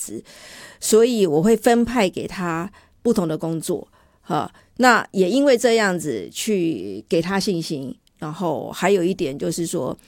司，所以我会分派给他不同的工作那也因为这样子去给他信心，然后还有一点就是说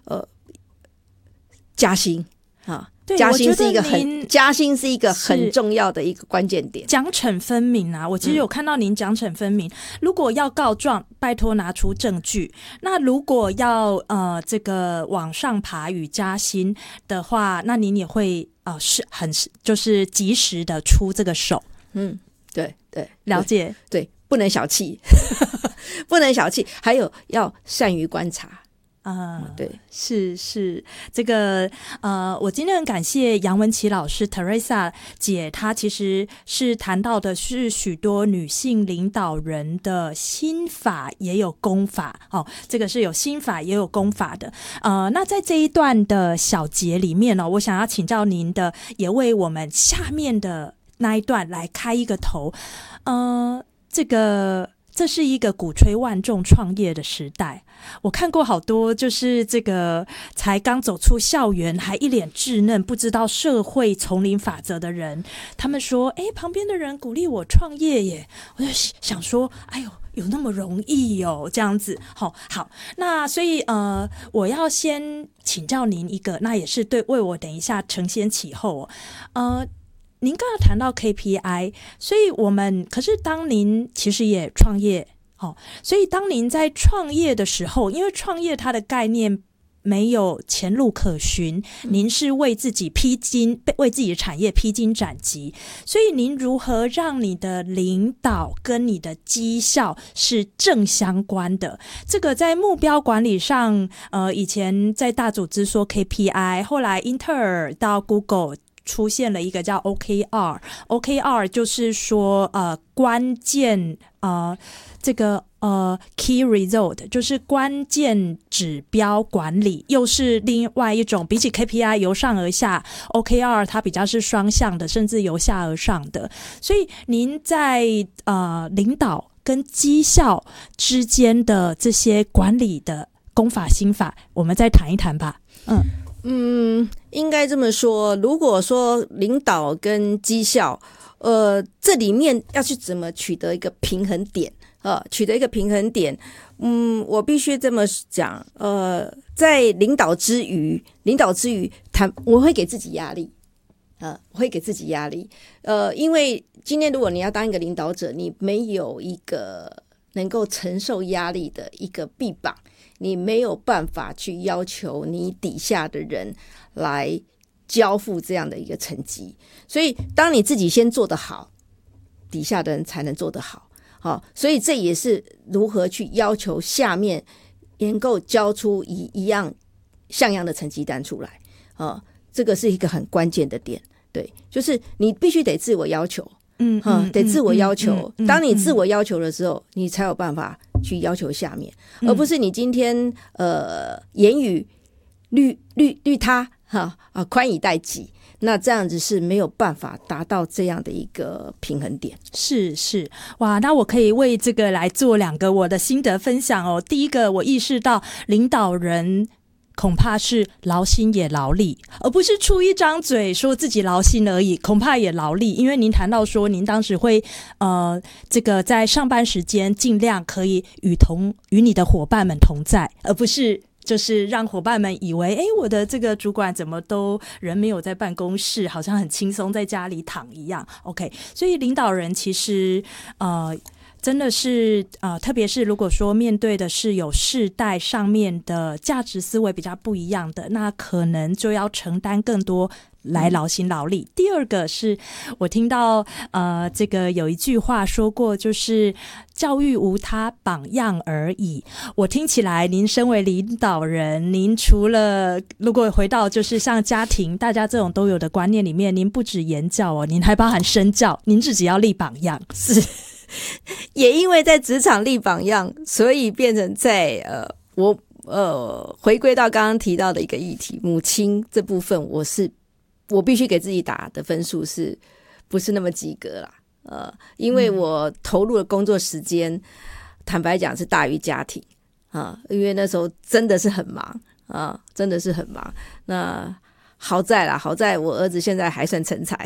加薪加薪是一个很重要的一个关键点， 奖惩分明啊！我其实有看到您奖惩分明，如果要告状，拜托拿出证据；那如果要这个往上爬与加薪的话，那您也会就是及时的出这个手。 对对， 了解， 对，不能小气，不能小气，还有要善于观察。对， 是这个我今天很感谢杨文琪老师 Teresa 姐，她其实是谈到的是许多女性领导人的心法也有功法这个是有心法也有功法的那在这一段的小节里面我想要请教您的，也为我们下面的那一段来开一个头这是一个鼓吹万众创业的时代，我看过好多就是这个才刚走出校园还一脸稚嫩不知道社会丛林法则的人，他们说旁边的人鼓励我创业耶，我就想说哎呦有那么容易这样子好，那所以我要先请教您一个，那也是为我等一下承先启后您刚刚谈到 KPI， 所以可是当您其实也创业所以当您在创业的时候，因为创业它的概念没有前路可循，您是为自己为自己的产业披荆斩棘，所以您如何让你的领导跟你的绩效是正相关的？这个在目标管理上以前在大组织说 KPI， 后来英特尔到 Google出现了一个叫 OKR 就是说关键这个key result 就是关键指标管理，又是另外一种比起 KPI 由上而下， OKR 它比较是双向的，甚至由下而上的。所以您在领导跟绩效之间的这些管理的功法心法，我们再谈一谈吧。 应该这么说，如果说领导跟绩效这里面要去怎么取得一个平衡点我必须这么讲在领导之余我会给自己压力因为今天如果你要当一个领导者，你没有一个能够承受压力的一个臂膀，你没有办法去要求你底下的人来交付这样的一个成绩，所以当你自己先做得好，底下的人才能做得好所以这也是如何去要求下面能够交出一样像样的成绩单出来这个是一个很关键的点。对，就是你必须得自我要求得自我要求当你自我要求的时候，你才有办法去要求下面而不是你今天言语律他宽以待己，那这样子是没有办法达到这样的一个平衡点。 是哇，那我可以为这个来做2个我的心得分享第一个，我意识到领导人恐怕是劳心也劳力，而不是出一张嘴说自己劳心而已，恐怕也劳力。因为您谈到说您当时会这个在上班时间尽量可以与你的伙伴们同在，而不是就是让伙伴们以为我的这个主管怎么都人没有在办公室，好像很轻松在家里躺一样。 OK， 所以领导人其实真的是特别是如果说面对的是有世代上面的价值思维比较不一样的，那可能就要承担更多来劳心劳力。第二个是我听到这个有一句话说过，就是教育无他，榜样而已。我听起来您身为领导人，您除了如果回到就是像家庭大家这种都有的观念里面，您不止言教您还包含身教，您自己要立榜样。 是也因为在职场立榜样，所以变成在我回归到刚刚提到的一个议题，母亲这部分我必须给自己打的分数是不是那么及格啦因为我投入的工作时间坦白讲是大于家庭因为那时候真的是很忙真的是很忙。那好在我儿子现在还算成才